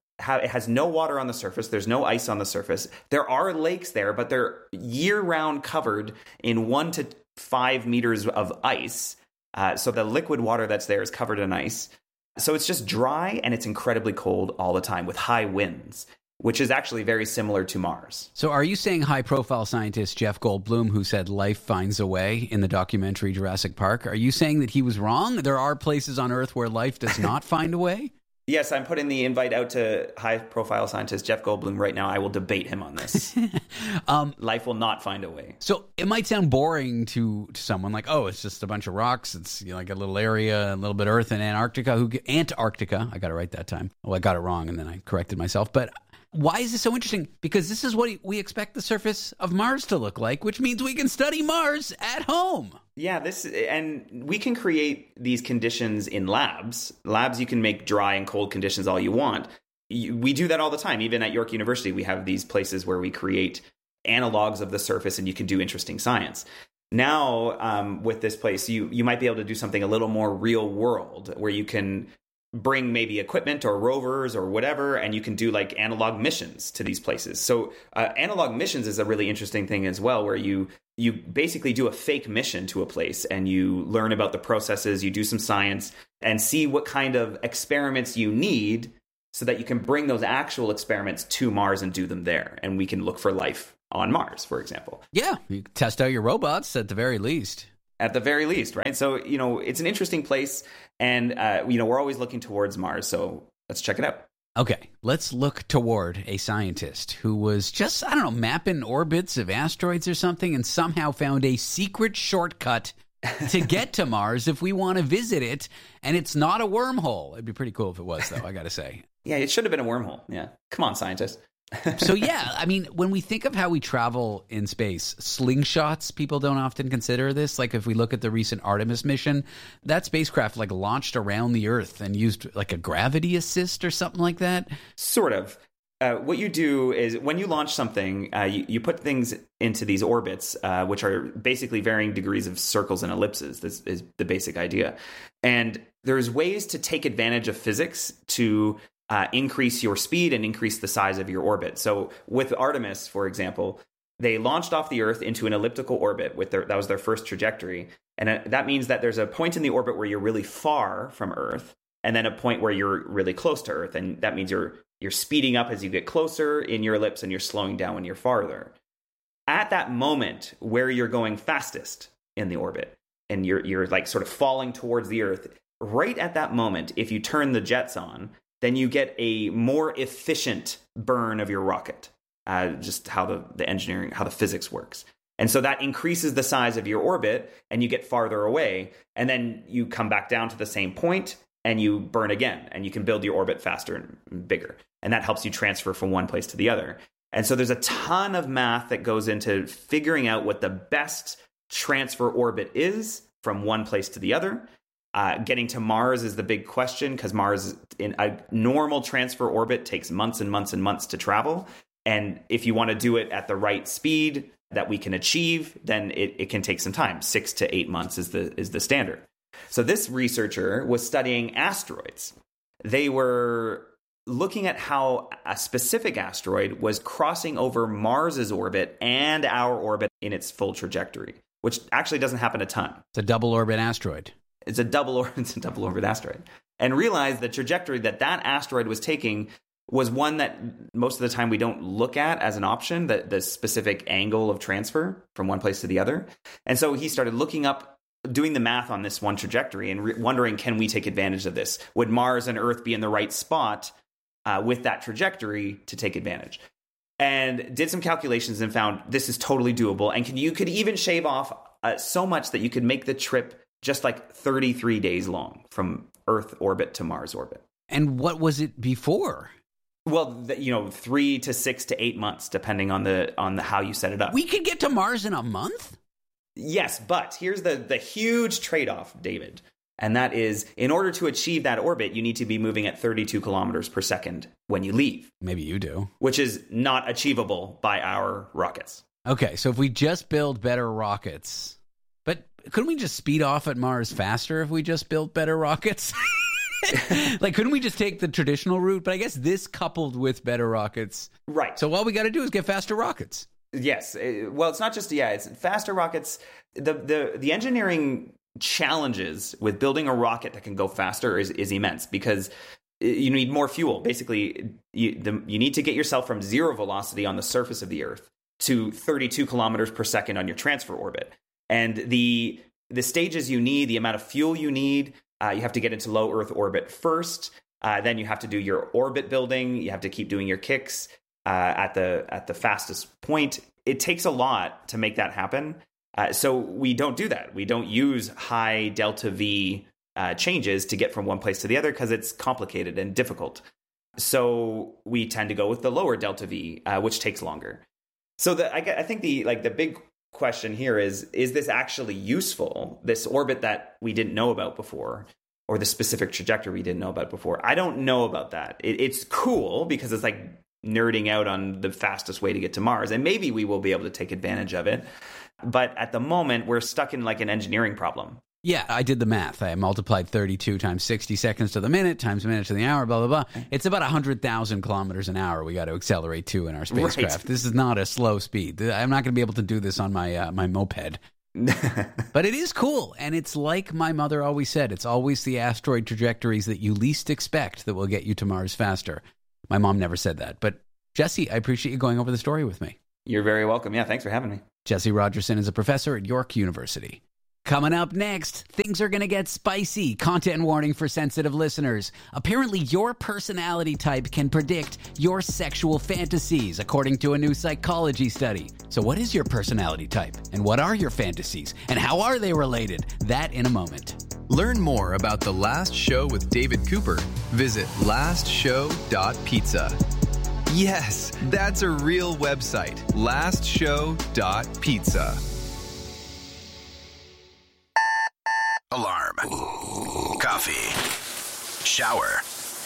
has no water on the surface. There's no ice on the surface. There are lakes there, but they're year-round covered in 1 to 5 meters of ice. So the liquid water that's there is covered in ice. So it's just dry, and it's incredibly cold all the time with high winds, which is actually very similar to Mars. So are you saying high-profile scientist Jeff Goldblum, who said life finds a way in the documentary Jurassic Park, are you saying that he was wrong? There are places on Earth where life does not find a way? Yes, I'm putting the invite out to high-profile scientist Jeff Goldblum right now. I will debate him on this. Life will not find a way. So it might sound boring to someone, like, oh, it's just a bunch of rocks. It's like a little area, a little bit of Earth in Antarctica. Antarctica. I got it right that time. Well, I got it wrong, and then I corrected myself. But why is this so interesting? Because this is what we expect the surface of Mars to look like, which means we can study Mars at home. Yeah, and we can create these conditions in labs. Labs, you can make dry and cold conditions all you want. We do that all the time. Even at York University, we have these places where we create analogs of the surface, and you can do interesting science. Now, with this place, you might be able to do something a little more real world, where you can bring maybe equipment or rovers or whatever, and you can do like analog missions to these places. So analog missions is a really interesting thing as well, where you basically do a fake mission to a place and you learn about the processes, you do some science and see what kind of experiments you need so that you can bring those actual experiments to Mars and do them there. And we can look for life on Mars, for example. Yeah, you test out your robots at the very least. At the very least, right? So, it's an interesting place, and, we're always looking towards Mars, so let's check it out. Okay, let's look toward a scientist who was just, mapping orbits of asteroids or something and somehow found a secret shortcut to get to Mars if we want to visit it, and it's not a wormhole. It'd be pretty cool if it was, though, I got to say. Yeah, it should have been a wormhole. Yeah. Come on, scientists. So, when we think of how we travel in space, slingshots, people don't often consider this. Like if we look at the recent Artemis mission, that spacecraft launched around the Earth and used like a gravity assist or something like that. Sort of. What you do is when you launch something, you put things into these orbits, which are basically varying degrees of circles and ellipses. This is the basic idea. And there's ways to take advantage of physics to increase your speed and increase the size of your orbit. So with Artemis, for example, they launched off the Earth into an elliptical orbit that was their first trajectory. And that means that there's a point in the orbit where you're really far from Earth, and then a point where you're really close to Earth. And that means you're speeding up as you get closer in your ellipse, and you're slowing down when you're farther. At that moment where you're going fastest in the orbit, and you're like sort of falling towards the Earth, right at that moment, if you turn the jets on, then you get a more efficient burn of your rocket, just how the engineering, how the physics works. And so that increases the size of your orbit, and you get farther away, and then you come back down to the same point, and you burn again, and you can build your orbit faster and bigger. And that helps you transfer from one place to the other. And so there's a ton of math that goes into figuring out what the best transfer orbit is from one place to the other. Getting to Mars is the big question, because Mars, in a normal transfer orbit, takes months and months and months to travel. And if you want to do it at the right speed that we can achieve, then it can take some time. 6 to 8 months is the standard. So this researcher was studying asteroids. They were looking at how a specific asteroid was crossing over Mars's orbit and our orbit in its full trajectory, which actually doesn't happen a ton. It's a double orbit asteroid. It's a double orbit asteroid. And realized the trajectory that asteroid was taking was one that most of the time we don't look at as an option, the specific angle of transfer from one place to the other. And so he started looking up, doing the math on this one trajectory and wondering, can we take advantage of this? Would Mars and Earth be in the right spot with that trajectory to take advantage? And did some calculations and found this is totally doable. And you could even shave off so much that you could make the trip just like 33 days long from Earth orbit to Mars orbit. And what was it before? Well, 3 to 6 to 8 months, depending on the how you set it up. We could get to Mars in a month? Yes, but here's the huge trade-off, David. And that is, in order to achieve that orbit, you need to be moving at 32 kilometers per second when you leave. Maybe you do. Which is not achievable by our rockets. Okay, so if we just build better rockets... But couldn't we just speed off at Mars faster if we just built better rockets? Couldn't we just take the traditional route? But I guess this coupled with better rockets. Right. So all we got to do is get faster rockets. Yes. Well, it's not just, it's faster rockets. The engineering challenges with building a rocket that can go faster is immense, because you need more fuel. Basically, you need to get yourself from zero velocity on the surface of the Earth to 32 kilometers per second on your transfer orbit. And the stages you need, the amount of fuel you need, you have to get into low Earth orbit first. Then you have to do your orbit building. You have to keep doing your kicks at the fastest point. It takes a lot to make that happen. So we don't do that. We don't use high delta V changes to get from one place to the other because it's complicated and difficult. So we tend to go with the lower delta V, which takes longer. So I think the big question here is this actually useful, this orbit that we didn't know about before, or the specific trajectory we didn't know about before? I don't know about that. It's cool because it's like nerding out on the fastest way to get to Mars, and maybe we will be able to take advantage of it. But at the moment, we're stuck in like an engineering problem. Yeah, I did the math. I multiplied 32 times 60 seconds to the minute times minute to the hour, blah, blah, blah. It's about 100,000 kilometers an hour we got to accelerate to in our spacecraft. Right. This is not a slow speed. I'm not going to be able to do this on my my moped. But it is cool, and it's like my mother always said, it's always the asteroid trajectories that you least expect that will get you to Mars faster. My mom never said that. But Jesse, I appreciate you going over the story with me. You're very welcome. Yeah, thanks for having me. Jesse Rogerson is a professor at York University. Coming up next, things are going to get spicy. Content warning for sensitive listeners. Apparently, your personality type can predict your sexual fantasies, according to a new psychology study. So what is your personality type? And what are your fantasies? And how are they related? That in a moment. Learn more about The Last Show with David Cooper. Visit lastshow.pizza. Yes, that's a real website. lastshow.pizza. Alarm. Coffee. Shower.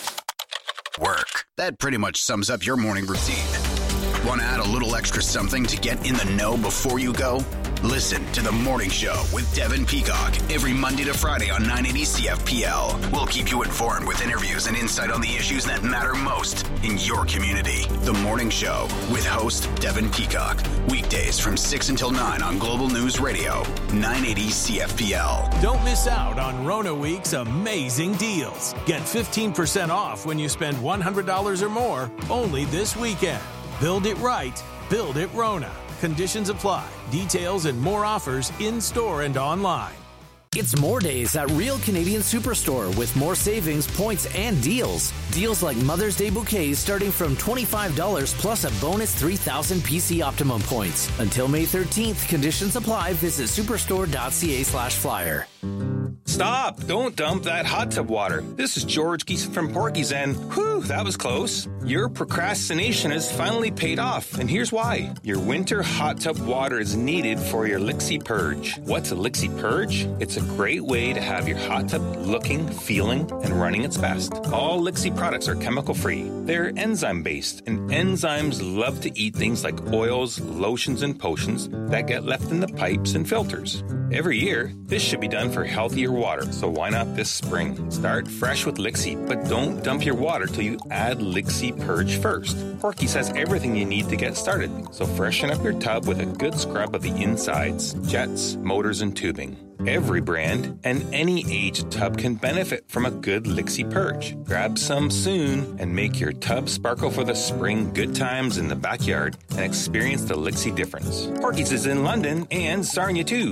Work. That pretty much sums up your morning routine. Want to add a little extra something to get in the know before you go? Listen to The Morning Show with Devin Peacock every Monday to Friday on 980 CFPL. We'll keep you informed with interviews and insight on the issues that matter most in your community. The Morning Show with host Devin Peacock. Weekdays from 6 until 9 on Global News Radio, 980 CFPL. Don't miss out on Rona Week's amazing deals. Get 15% off when you spend $100 or more only this weekend. Build it right. Build it Rona. Conditions apply. Details and more offers in-store and online. It's more days at Real Canadian Superstore with more savings, points, and deals. Deals like Mother's Day bouquets starting from $25 plus a bonus 3,000 PC Optimum points. Until May 13th, conditions apply. Visit superstore.ca/flyer. Stop! Don't dump that hot tub water. This is George Geeson from Porky's, and whew, that was close. Your procrastination has finally paid off, and here's why. Your winter hot tub water is needed for your Lixie Purge. What's a Lixie Purge? It's a great way to have your hot tub looking, feeling, and running its best. All Lixie products are chemical-free. They're enzyme-based, and enzymes love to eat things like oils, lotions, and potions that get left in the pipes and filters. Every year, this should be done for healthier water, so why not this spring? Start fresh with Lixie, but don't dump your water till you add Lixie Purge first. Porky's has everything you need to get started, so freshen up your tub with a good scrub of the insides, jets, motors, and tubing. Every brand and any age tub can benefit from a good Lixie Purge. Grab some soon and make your tub sparkle for the spring good times in the backyard and experience the Lixie difference. Porky's is in London and Sarnia too.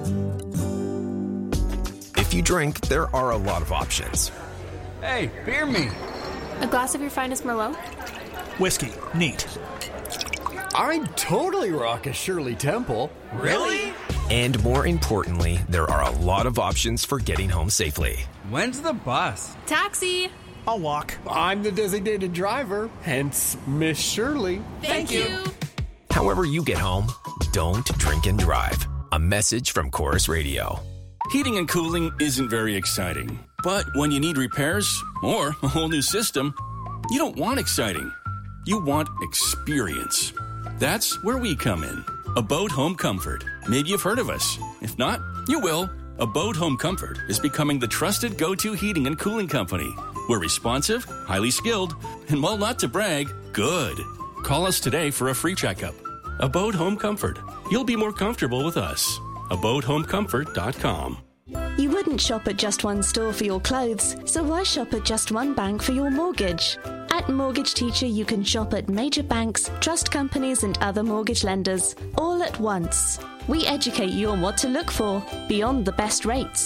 If you drink, there are a lot of options. Hey, beer me. A glass of your finest Merlot? Whiskey. Neat. I'd totally rock a Shirley Temple. Really? And more importantly, there are a lot of options for getting home safely. When's the bus? Taxi. I'll walk. I'm the designated driver, hence Miss Shirley. Thank you. However you get home, don't drink and drive. A message from Chorus Radio. Heating and cooling isn't very exciting. But when you need repairs or a whole new system, you don't want exciting. You want experience. That's where we come in. Abode Home Comfort. Maybe you've heard of us. If not, you will. Abode Home Comfort is becoming the trusted go-to heating and cooling company. We're responsive, highly skilled, and while not to brag, good. Call us today for a free checkup. Abode Home Comfort. You'll be more comfortable with us. AbodeHomeComfort.com. You wouldn't shop at just one store for your clothes, so why shop at just one bank for your mortgage? At Mortgage Teacher, you can shop at major banks, trust companies, and other mortgage lenders, all at once. We educate you on what to look for, beyond the best rates.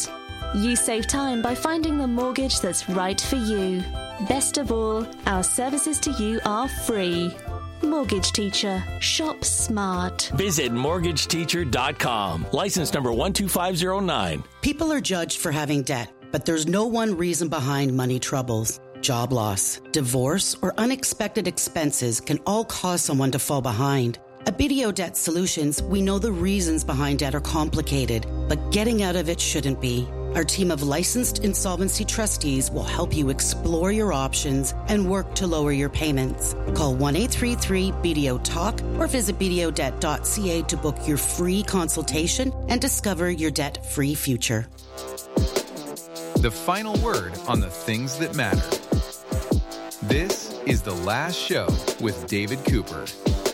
You save time by finding the mortgage that's right for you. Best of all, our services to you are free. Mortgage Teacher. Shop smart. Visit mortgageteacher.com. License number 12509. People are judged for having debt, but there's no one reason behind money troubles. Job loss, divorce, or unexpected expenses can all cause someone to fall behind. At BDO Debt Solutions, we know the reasons behind debt are complicated, but getting out of it shouldn't be. Our team of licensed insolvency trustees will help you explore your options and work to lower your payments. Call 1-833-BDO-TALK or visit bdodebt.ca to book your free consultation and discover your debt-free future. The final word on the things that matter. This is The Last Show with David Cooper.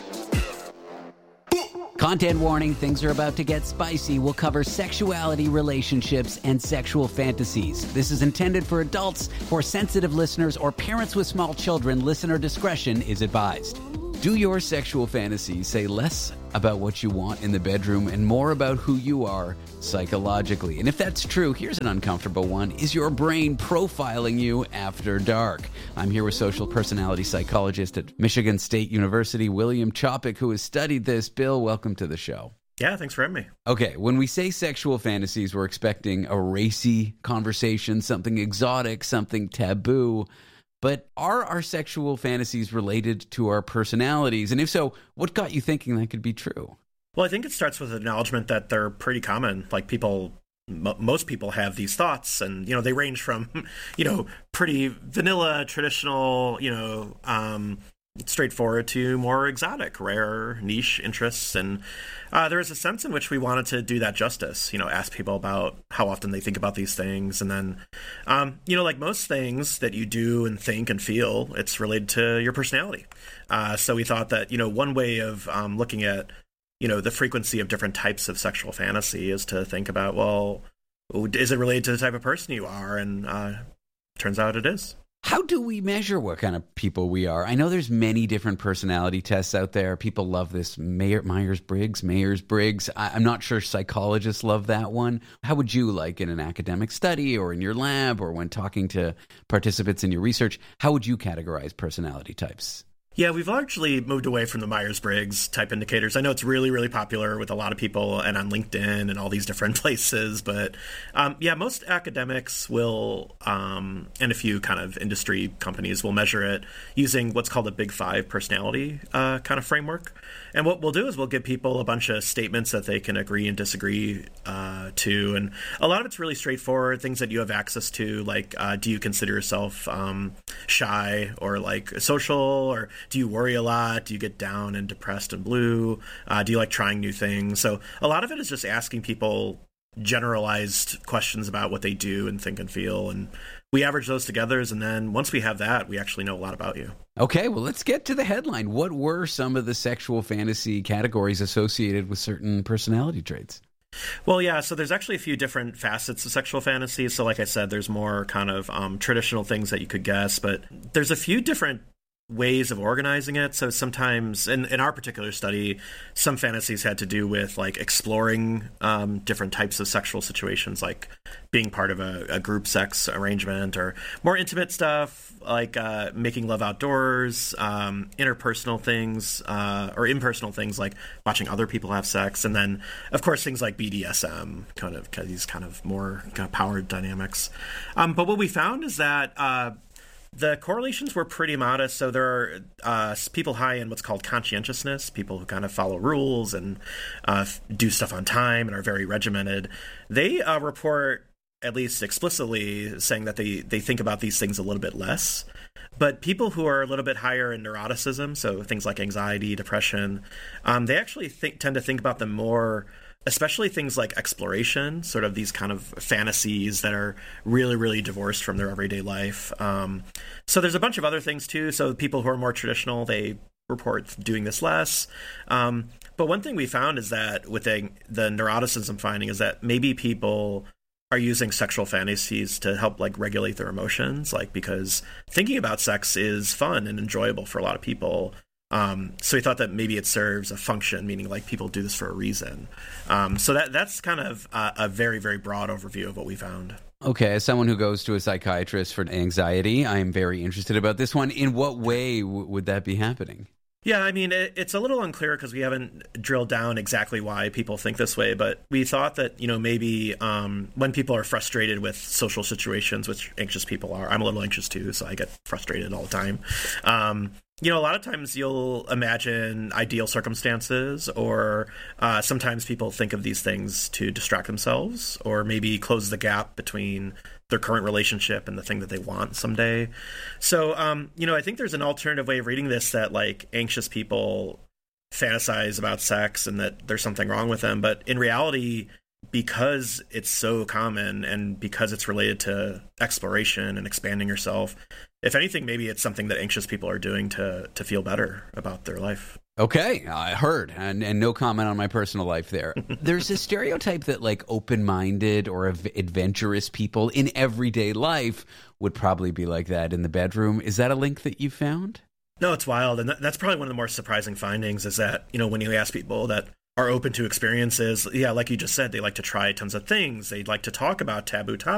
Content warning, things are about to get spicy. We'll cover sexuality, relationships, and sexual fantasies. This is intended for adults, for sensitive listeners, or parents with small children. Listener discretion is advised. Do your sexual fantasies say less about what you want in the bedroom and more about who you are psychologically? And if that's true, here's an uncomfortable one. Is your brain profiling you after dark? I'm here with social personality psychologist at Michigan State University, William Chopik, who has studied this. Bill, welcome to the show. Yeah, thanks for having me. Okay, when we say sexual fantasies, we're expecting a racy conversation, something exotic, something taboo. But are our sexual fantasies related to our personalities? And if so, what got you thinking that could be true? Well, I think it starts with the acknowledgement that they're pretty common. Like most people have these thoughts, and, they range from, pretty vanilla, traditional, straightforward to more exotic, rare, niche interests. And there is a sense in which we wanted to do that justice, ask people about how often they think about these things. And then, like most things that you do and think and feel, it's related to your personality. So we thought that, one way of looking at, the frequency of different types of sexual fantasy is to think about, well, is it related to the type of person you are? And turns out it is. How do we measure what kind of people we are? I know there's many different personality tests out there. People love this Myers-Briggs. I'm not sure psychologists love that one. How would you, like in an academic study or in your lab or when talking to participants in your research, how would you categorize personality types? Yeah, we've largely moved away from the Myers-Briggs type indicators. I know it's really, really popular with a lot of people and on LinkedIn and all these different places. But most academics will, and a few kind of industry companies will measure it using what's called a Big Five personality kind of framework. And what we'll do is we'll give people a bunch of statements that they can agree and disagree to. And a lot of it's really straightforward, things that you have access to, like do you consider yourself shy or like social, or do you worry a lot? Do you get down and depressed and blue? Do you like trying new things? So a lot of it is just asking people generalized questions about what they do and think and feel. And we average those together. And then once we have that, we actually know a lot about you. Okay, well, let's get to the headline. What were some of the sexual fantasy categories associated with certain personality traits? Well, yeah, so there's actually a few different facets of sexual fantasy. So like I said, there's more kind of traditional things that you could guess, but there's a few different ways of organizing it. So sometimes in our particular study, some fantasies had to do with like exploring different types of sexual situations, like being part of a group sex arrangement, or more intimate stuff like making love outdoors, interpersonal things or impersonal things like watching other people have sex. And then, of course, things like BDSM, these kind of more kind of powered dynamics. But what we found is that the correlations were pretty modest. So there are people high in what's called conscientiousness, people who kind of follow rules and do stuff on time and are very regimented. They report, at least explicitly, saying that they think about these things a little bit less. But people who are a little bit higher in neuroticism, so things like anxiety, depression, they actually tend to think about them more, especially things like exploration, sort of these kind of fantasies that are really, really divorced from their everyday life. So there's a bunch of other things too. So people who are more traditional, they report doing this less. But one thing we found is that with the neuroticism finding is that maybe people are using sexual fantasies to help like regulate their emotions, like because thinking about sex is fun and enjoyable for a lot of people. So we thought that maybe it serves a function, meaning like people do this for a reason. So that's kind of a very, very broad overview of what we found. Okay, as someone who goes to a psychiatrist for anxiety, I'm very interested about this one. In what way would that be happening? Yeah, I mean, it's a little unclear because we haven't drilled down exactly why people think this way, but we thought that, maybe when people are frustrated with social situations, which anxious people are, I'm a little anxious too, so I get frustrated all the time. A lot of times you'll imagine ideal circumstances, or sometimes people think of these things to distract themselves, or maybe close the gap between their current relationship and the thing that they want someday. So, I think there's an alternative way of reading this, that like anxious people fantasize about sex and that there's something wrong with them. But in reality, because it's so common and because it's related to exploration and expanding yourself, if anything, maybe it's something that anxious people are doing to feel better about their life. Okay, I heard, and no comment on my personal life there. There's a stereotype that like open-minded or adventurous people in everyday life would probably be like that in the bedroom. Is that a link that you found? No, it's wild, and that's probably one of the more surprising findings is that, when you ask people that are open to experiences, like you just said, they like to try tons of things. They'd like to talk about taboo topics.